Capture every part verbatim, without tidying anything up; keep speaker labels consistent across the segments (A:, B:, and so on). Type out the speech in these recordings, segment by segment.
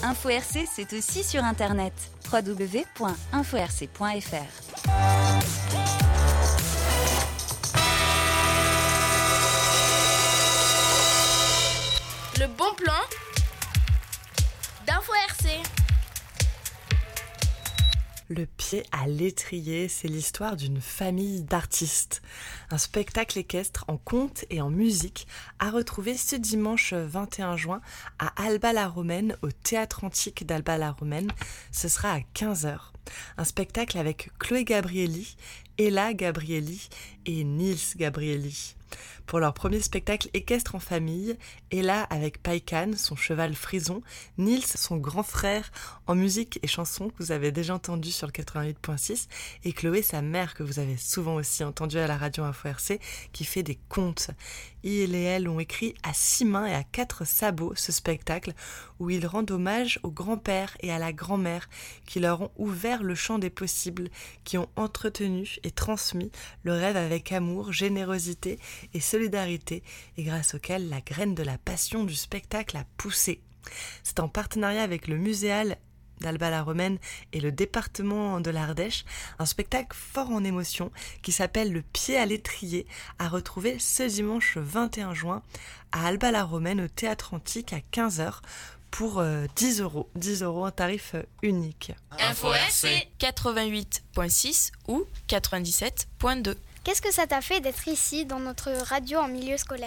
A: Info R C, c'est aussi sur Internet. w w w point info r c point f r.
B: Le bon plan d'Info R C.
C: Le pied à l'étrier, c'est l'histoire d'une famille d'artistes. Un spectacle équestre en conte et en musique à retrouver ce dimanche vingt et un juin à Alba-la-Romaine, au Théâtre Antique d'Alba-la-Romaine. Ce sera à quinze heures. Un spectacle avec Chloé Gabrielli, Ella Gabrielli et Nils Gabrielli. Pour leur premier spectacle équestre en famille, Ella avec Païkan, son cheval frison, Nils, son grand frère en musique et chanson que vous avez déjà entendu sur le quatre-vingt-huit point six, et Chloé, sa mère, que vous avez souvent aussi entendu à la radio Info R C, qui fait des contes. Il et elle ont écrit à six mains et à quatre sabots ce spectacle où ils rendent hommage au grand-père et à la grand-mère qui leur ont ouvert le champ des possibles, qui ont entretenu et transmis le rêve avec amour, générosité et solidarité, et grâce auquel la graine de la passion du spectacle a poussé. C'est en partenariat avec le Muséal d'Alba-la-Romaine et le département de l'Ardèche, un spectacle fort en émotion qui s'appelle Le pied à l'étrier, à retrouver ce dimanche vingt et un juin à Alba-la-Romaine au Théâtre Antique à quinze heures pour euh, dix euros. dix euros, un tarif euh, unique.
B: Info R C
D: quatre-vingt-huit point six ou quatre-vingt-dix-sept point deux.
E: Qu'est-ce que ça t'a fait d'être ici, dans notre radio en milieu scolaire ?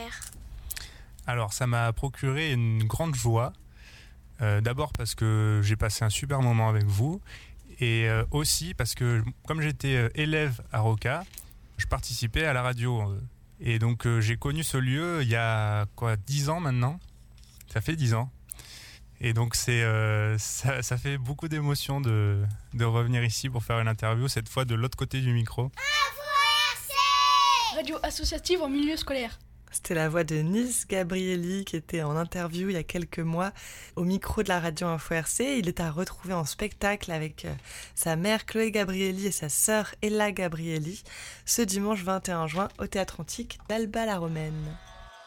F: Alors, ça m'a procuré une grande joie. Euh, d'abord parce que j'ai passé un super moment avec vous et euh, aussi parce que comme j'étais euh, élève à Roca, je participais à la radio euh, et donc euh, j'ai connu ce lieu il y a quoi dix ans maintenant. Ça fait dix ans. Et donc c'est euh, ça, ça fait beaucoup d'émotions de, de revenir ici pour faire une interview, cette fois de l'autre côté du micro.
B: Info R C
G: Radio associative en milieu scolaire.
C: C'était la voix de Nils Gabrielli qui était en interview il y a quelques mois au micro de la radio Info R C. Il est à retrouver en spectacle avec euh, sa mère Chloé Gabrielli et sa sœur Ella Gabrielli ce dimanche vingt et un juin au Théâtre Antique d'Alba-la-Romaine.